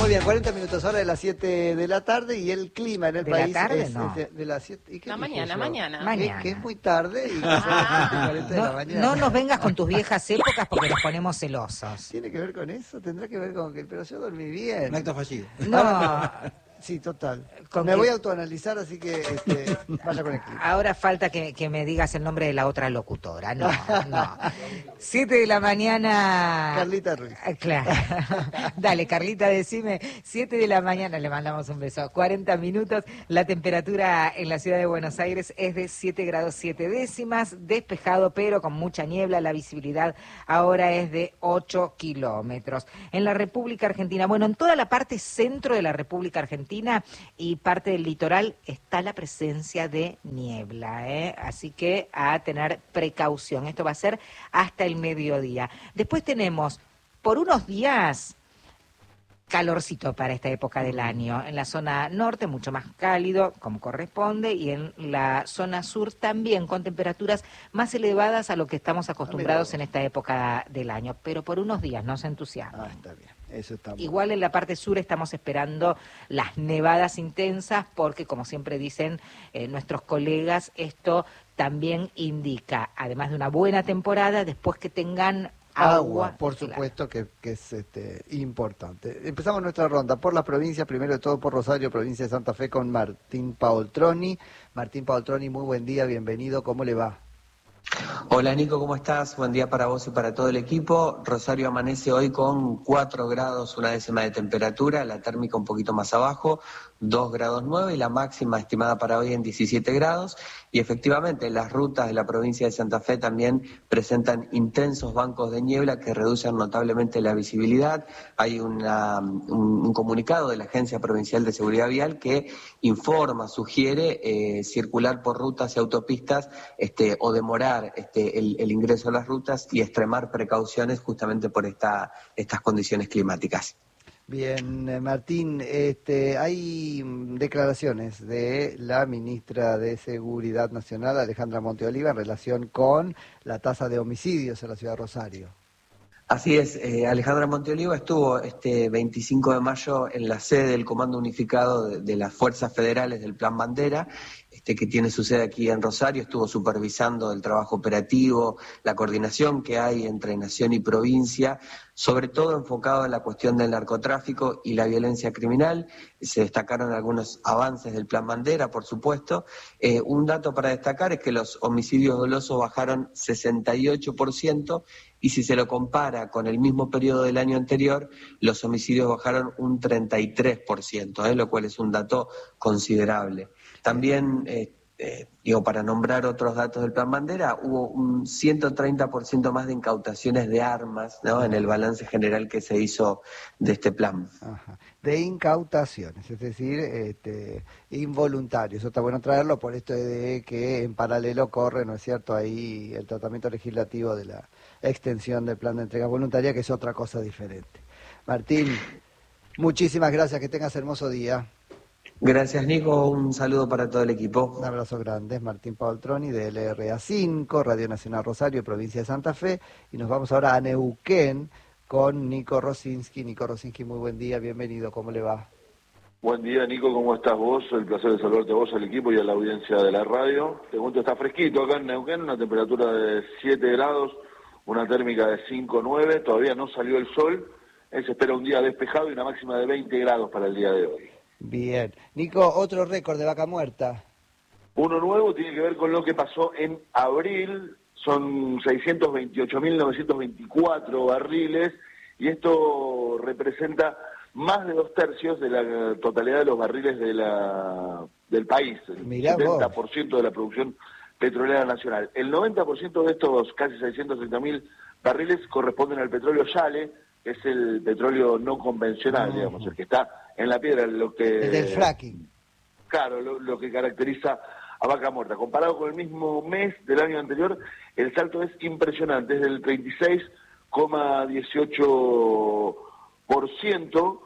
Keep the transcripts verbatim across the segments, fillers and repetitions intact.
Muy bien, cuarenta minutos ahora de las siete de la tarde y el clima en el ¿De país la tarde? es, No. es de, de las siete. ¿Y qué No, dije mañana, yo? mañana. Mañana. Es que es muy tarde y que son las siete y cuarenta de la No, mañana. no nos vengas con tus viejas épocas porque nos ponemos celosos. ¿Tiene que ver con eso? ¿Tendrá que ver con que pero yo dormí bien? Un acto fallido. No, Sí, total. Con Me que- voy a autoanalizar, así que este, vaya con el clima. ahora falta que, que me digas el nombre de la otra locutora. No, no. Siete de la mañana. Carlita Ruiz. Ah, claro. Dale, Carlita, decime. Siete de la mañana, le mandamos un beso. cuarenta minutos. La temperatura en la ciudad de Buenos Aires es de siete grados siete décimas. Despejado, pero con mucha niebla. La visibilidad ahora es de ocho kilómetros. En la República Argentina, bueno, en toda la parte centro de la República Argentina y parte del litoral está la presencia de niebla, ¿eh? Así que a tener precaución. Esto va a ser hasta el mediodía. Después tenemos, por unos días, calorcito para esta época del año. En la zona norte mucho más cálido, como corresponde, y en la zona sur también con temperaturas más elevadas a lo que estamos acostumbrados en esta época del año. Pero por unos días, no se entusiasmen. Ah, está bien. Eso está muy Igual en la parte sur estamos esperando las nevadas intensas porque, como siempre dicen eh, nuestros colegas, esto también indica, además de una buena temporada, después que tengan agua. Agua, por claro. supuesto que, que es este, importante. Empezamos nuestra ronda por las provincias, primero de todo por Rosario, provincia de Santa Fe, con Martín Paoltroni. Martín Paoltroni, muy buen día, bienvenido, ¿cómo le va? Hola Nico, ¿cómo estás? Buen día para vos y para todo el equipo. Rosario amanece hoy con cuatro grados, una décima de temperatura, la térmica un poquito más abajo, dos grados nueve y la máxima estimada para hoy en diecisiete grados. Y efectivamente las rutas de la provincia de Santa Fe también presentan intensos bancos de niebla que reducen notablemente la visibilidad. Hay una, un, un comunicado de la Agencia Provincial de Seguridad Vial que informa, sugiere eh, circular por rutas y autopistas este, o demorar Este, el, el ingreso a las rutas y extremar precauciones justamente por esta, estas condiciones climáticas. Bien, eh, Martín, este, hay mm, declaraciones de la ministra de Seguridad Nacional, Alejandra Monteoliva, en relación con la tasa de homicidios en la ciudad de Rosario. Así es, eh, Alejandra Monteoliva estuvo este veinticinco de mayo en la sede del Comando Unificado de, de las Fuerzas Federales del Plan Bandera, este, que tiene su sede aquí en Rosario, estuvo supervisando el trabajo operativo, la coordinación que hay entre nación y provincia, sobre todo enfocado en la cuestión del narcotráfico y la violencia criminal. Se destacaron algunos avances del Plan Bandera, por supuesto. Eh, un dato para destacar es que los homicidios dolosos bajaron sesenta y ocho por ciento y si se lo compara con el mismo periodo del año anterior, los homicidios bajaron un treinta y tres por ciento, ¿eh? Lo cual es un dato considerable. También, eh, eh, digo, para nombrar otros datos del Plan Bandera, hubo un ciento treinta por ciento más de incautaciones de armas, ¿no?, en el balance general que se hizo de este plan. Ajá. De incautaciones, es decir, este, involuntarios. Eso está bueno traerlo por esto de que en paralelo corre, ¿no es cierto?, ahí el tratamiento legislativo de la extensión del plan de entrega voluntaria, que es otra cosa diferente. Martín, muchísimas gracias, que tengas hermoso día. Gracias Nico, un saludo para todo el equipo. Un abrazo grande, es Martín Paoltroni de L R A cinco, Radio Nacional Rosario, provincia de Santa Fe, y nos vamos ahora a Neuquén con Nico Rosinski. Nico Rosinski, muy buen día, bienvenido, ¿cómo le va? Buen día Nico, ¿cómo estás vos? El placer de saludarte a vos, al equipo y a la audiencia de la radio. Te cuento, está fresquito acá en Neuquén, una temperatura de siete grados, una térmica de cinco nueve, todavía no salió el sol, eh, se espera un día despejado y una máxima de veinte grados para el día de hoy. Bien. Nico, otro récord de vaca muerta. Uno nuevo tiene que ver con lo que pasó en abril, son seiscientos veintiocho mil novecientos veinticuatro barriles y esto representa más de dos tercios de la totalidad de los barriles de la, del país, el Mirá setenta vos. por ciento de la producción petrolera nacional. El noventa por ciento de estos casi seiscientos treinta mil barriles corresponden al petróleo Yale, que es el petróleo no convencional, uh-huh. digamos, el que está en la piedra, lo que... El del fracking. Claro, lo, lo que caracteriza a Vaca Muerta. Comparado con el mismo mes del año anterior, el salto es impresionante, es del treinta y seis coma dieciocho por ciento,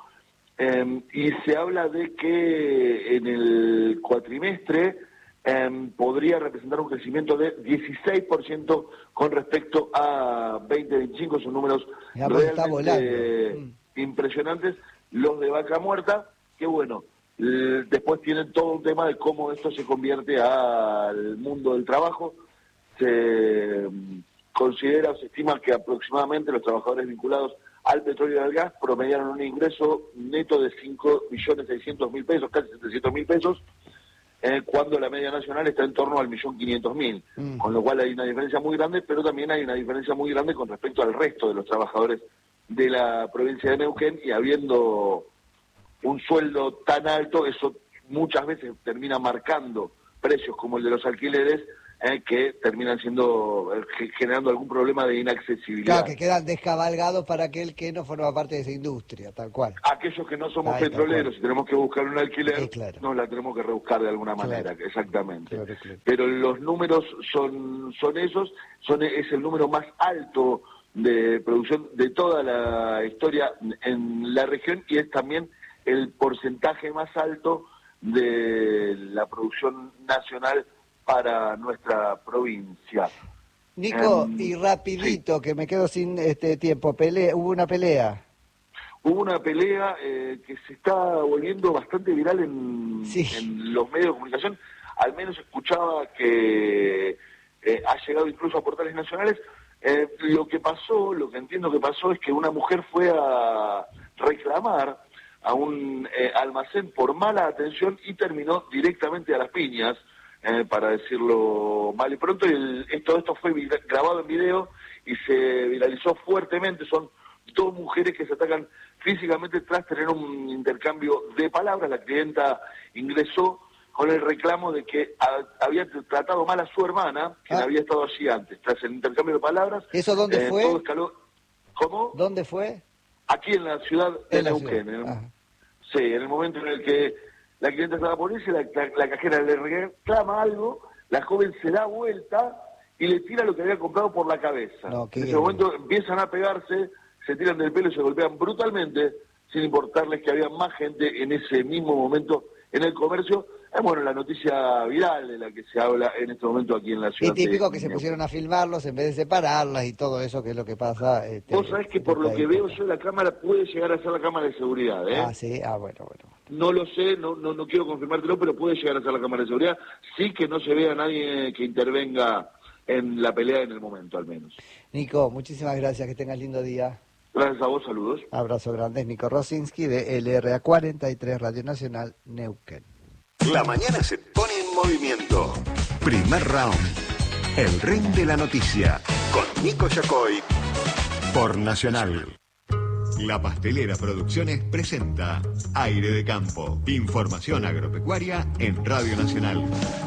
eh, y se habla de que en el cuatrimestre eh, podría representar un crecimiento de dieciséis por ciento con respecto a veinte veinticinco, son números Ya, pues, está realmente volando. impresionantes, los de Vaca Muerta, que bueno, eh, después tienen todo un tema de cómo esto se convierte al mundo del trabajo. Se um, considera o se estima que aproximadamente los trabajadores vinculados al petróleo y al gas promediaron un ingreso neto de cinco millones seiscientos mil pesos, casi setecientos mil pesos, eh, cuando la media nacional está en torno al millón quinientos mil, mm. con lo cual hay una diferencia muy grande, pero también hay una diferencia muy grande con respecto al resto de los trabajadores de la provincia de Neuquén, y habiendo un sueldo tan alto, eso muchas veces termina marcando precios como el de los alquileres, Eh, que terminan siendo eh, generando algún problema de inaccesibilidad. Claro, que quedan descabalgados para aquel que no forma parte de esa industria, tal cual. Aquellos que no somos Ay, petroleros y tenemos que buscar un alquiler, sí, claro. nos la tenemos que rebuscar de alguna manera, claro. exactamente. Claro, claro. Pero los números son son esos, son es el número más alto de producción de toda la historia en la región, y es también el porcentaje más alto de la producción nacional para nuestra provincia. Nico, um, y rapidito, sí. que me quedo sin este tiempo, pelea, hubo una pelea. Hubo una pelea eh, que se está volviendo bastante viral en, sí. en los medios de comunicación, al menos escuchaba que eh, ha llegado incluso a portales nacionales. Eh, lo que pasó, lo que entiendo que pasó es que una mujer fue a reclamar a un eh, almacén por mala atención y terminó directamente a las piñas, Eh, para decirlo mal y pronto, y el, todo esto fue grabado en video y se viralizó fuertemente. Son dos mujeres que se atacan físicamente tras tener un intercambio de palabras. La clienta ingresó con el reclamo de que a, había tratado mal a su hermana, que ah. había estado allí antes. Tras el intercambio de palabras, ¿eso dónde eh, fue? Todo escaló. ¿Cómo? ¿Dónde fue? Aquí en la ciudad de Neuquén. En el, sí, en el momento en el que la clienta estaba por irse, la, la, la cajera le reclama algo, la joven se da vuelta y le tira lo que había comprado por la cabeza. No, en ese momento empiezan a pegarse, se tiran del pelo y se golpean brutalmente, sin importarles que había más gente en ese mismo momento en el comercio. Es bueno, la noticia viral de la que se habla en este momento aquí en la ciudad. Y típico de, que se pusieron a filmarlos en vez de separarlas y todo eso, que es lo que pasa. Este, Vos sabés que por lo que veo yo, la cámara puede llegar a ser la cámara de seguridad, ¿eh? Ah, sí, ah, bueno, bueno. No lo sé, no, no, no quiero confirmártelo, pero puede llegar a ser la cámara de seguridad. Sí, que no se vea a nadie que intervenga en la pelea en el momento, al menos. Nico, muchísimas gracias, que tengas lindo día. Gracias a vos, saludos. Abrazo grande, Nico Rosinski de L R A cuarenta y tres Radio Nacional Neuquén. La mañana se pone en movimiento. Primer round. El ring de la noticia. Con Nico Yacoy. Por Nacional. La Pastelera Producciones presenta Aire de Campo. Información agropecuaria en Radio Nacional.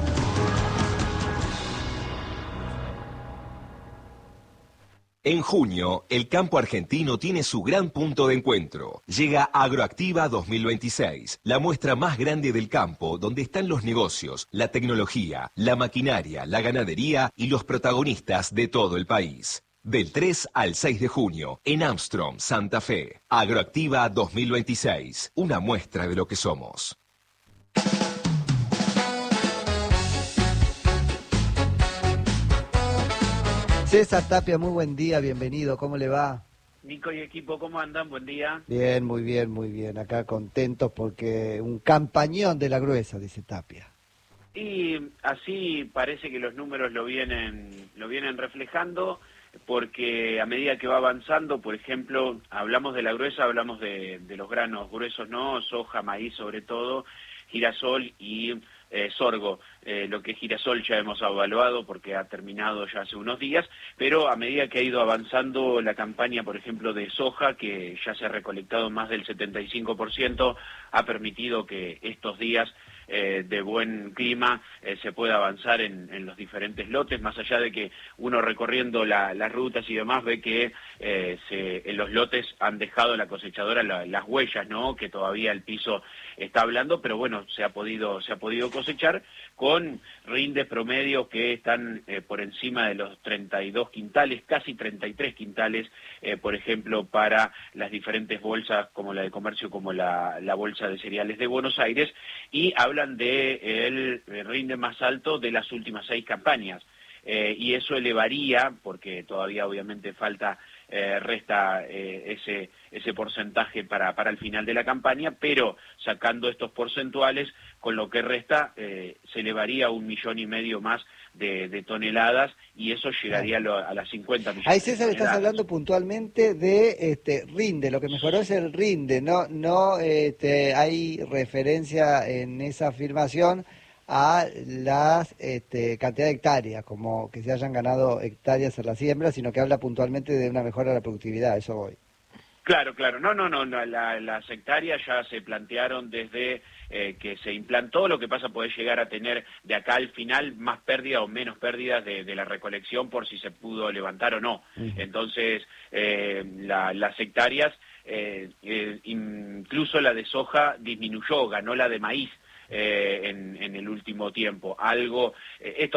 En junio, el campo argentino tiene su gran punto de encuentro. Llega Agroactiva dos mil veintiséis, la muestra más grande del campo, donde están los negocios, la tecnología, la maquinaria, la ganadería y los protagonistas de todo el país. Del tres al seis de junio, en Armstrong, Santa Fe. Agroactiva dos mil veintiséis, una muestra de lo que somos. César Tapia, muy buen día, bienvenido, ¿cómo le va? Nico y equipo, ¿cómo andan? Buen día. Bien, muy bien, muy bien, acá contentos porque un campañón de la gruesa, dice Tapia. Y así parece que los números lo vienen, lo vienen reflejando, porque a medida que va avanzando, por ejemplo, hablamos de la gruesa, hablamos de, de los granos gruesos, ¿no? Soja, maíz sobre todo, girasol y eh, sorgo. Eh, lo que es girasol ya hemos evaluado porque ha terminado ya hace unos días, pero a medida que ha ido avanzando la campaña, por ejemplo, de soja, que ya se ha recolectado más del setenta y cinco por ciento, ha permitido que estos días eh, de buen clima eh, se pueda avanzar en, en los diferentes lotes, más allá de que uno recorriendo la, las rutas y demás ve que eh, se, en los lotes han dejado la cosechadora la, las huellas, ¿no? Que todavía el piso está hablando, pero bueno, se ha podido, se ha podido cosechar con rindes promedios que están eh, por encima de los treinta y dos quintales, casi treinta y tres quintales, eh, por ejemplo, para las diferentes bolsas, como la de comercio, como la, la bolsa de cereales de Buenos Aires, y hablan de eh, el rinde más alto de las últimas seis campañas. Eh, y eso elevaría, porque todavía obviamente falta eh, resta eh, ese ese porcentaje para, para el final de la campaña, pero sacando estos porcentuales, con lo que resta eh, se elevaría un millón y medio más de, de toneladas y eso llegaría a, lo, a las cincuenta millones. Ahí, César, de estás hablando puntualmente de este rinde, lo que mejoró es el rinde, no no este, hay referencia en esa afirmación a las este, cantidad de hectáreas, como que se hayan ganado hectáreas en la siembra, sino que habla puntualmente de una mejora de la productividad, eso voy. Claro, claro, no, no, no, no la, las hectáreas ya se plantearon desde eh, que se implantó, lo que pasa puede llegar a tener de acá al final más pérdidas o menos pérdidas de, de la recolección por si se pudo levantar o no. Uh-huh. Entonces, eh, la, las hectáreas, eh, eh, incluso la de soja disminuyó, ganó la de maíz eh, en, en el último tiempo. Algo, eh, esto